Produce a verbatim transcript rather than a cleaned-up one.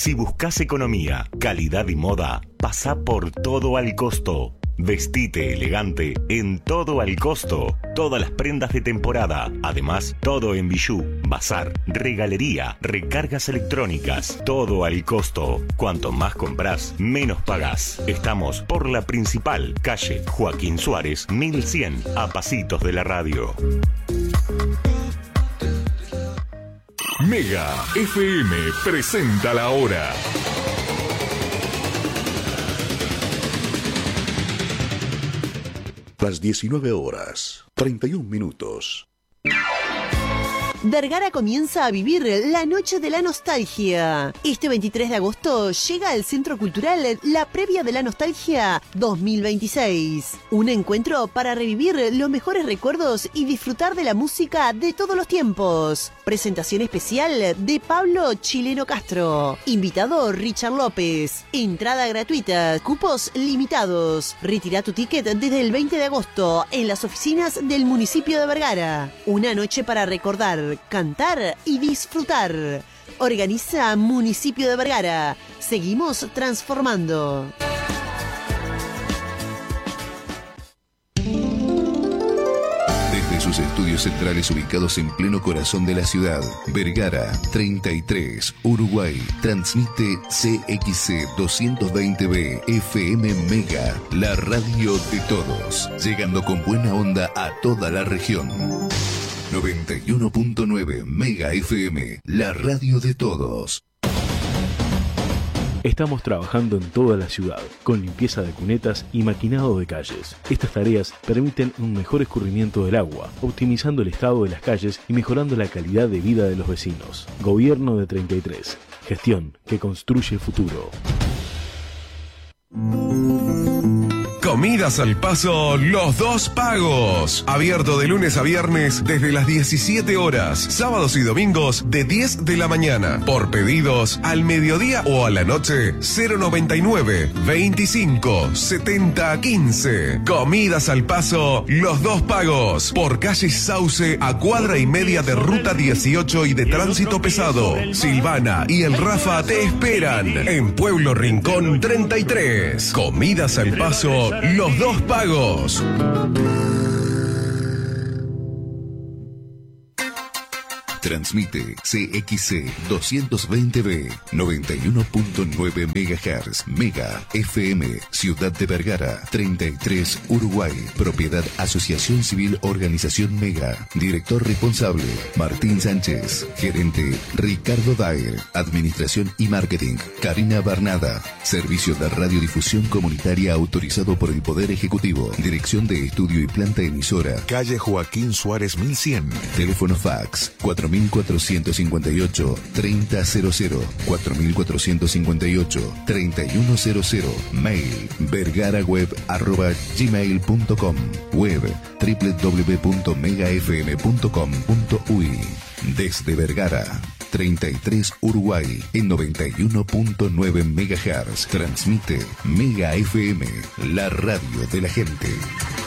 Si buscas economía, calidad y moda, pasá por Todo al Costo. Vestite elegante en Todo al Costo. Todas las prendas de temporada. Además, todo en bijú, bazar, regalería, recargas electrónicas. Todo al Costo. Cuanto más compras, menos pagás. Estamos por la principal, calle Joaquín Suárez, mil cien, a pasitos de la radio. Mega F M presenta la hora. Las diecinueve horas, treinta y un minutos. Vergara comienza a vivir la Noche de la Nostalgia. Este veintitrés de agosto llega al Centro Cultural la Previa de la Nostalgia dos mil veintiséis. Un encuentro para revivir los mejores recuerdos y disfrutar de la música de todos los tiempos. Presentación especial de Pablo Chileno Castro. Invitado Richard López. Entrada gratuita. Cupos limitados. Retira tu ticket desde el veinte de agosto en las oficinas del municipio de Vergara. Una noche para recordar, cantar y disfrutar. Organiza Municipio de Vergara. Seguimos transformando. Desde sus estudios centrales ubicados en pleno corazón de la ciudad, Vergara treinta y tres, Uruguay, transmite C X C doscientos veinte B F M Mega, la radio de todos, llegando con buena onda a toda la región. noventa y uno punto nueve Mega F M, la radio de todos. Estamos trabajando en toda la ciudad, con limpieza de cunetas y maquinado de calles. Estas tareas permiten un mejor escurrimiento del agua, optimizando el estado de las calles y mejorando la calidad de vida de los vecinos. Gobierno de treinta y tres. Gestión que construye el futuro. Comidas al Paso Los Dos Pagos. Abierto de lunes a viernes desde las diecisiete horas. Sábados y domingos de diez de la mañana. Por pedidos al mediodía o a la noche cero noventa y nueve, veinticinco, setenta, quince. Comidas al Paso Los Dos Pagos. Por calle Sauce a cuadra y media de ruta dieciocho y de tránsito pesado. Silvana y el Rafa te esperan en Pueblo Rincón treinta y tres. Comidas al Paso Los Dos Pagos. Transmite C X C doscientos veinte B, noventa y uno punto nueve megahertz, Mega F M, Ciudad de Vergara, treinta y tres, Uruguay. Propiedad Asociación Civil Organización Mega. Director responsable, Martín Sánchez. Gerente, Ricardo Daer. Administración y Marketing, Karina Barnada. Servicio de radiodifusión comunitaria autorizado por el Poder Ejecutivo. Dirección de Estudio y Planta Emisora, Calle Joaquín Suárez mil cien. Teléfono fax, cuatro mil cuatrocientos cincuenta y ocho, treinta cero cero, cuatro mil cuatrocientos cincuenta y ocho, treinta y uno cero cero. Mail, vergaraweb arroba gmail punto com. Web, doble u doble u doble u punto mega f m punto com punto u i. Desde Vergara, treinta y tres, Uruguay, en noventa y uno punto nueve megahertz. Transmite Mega F M, la radio de la gente.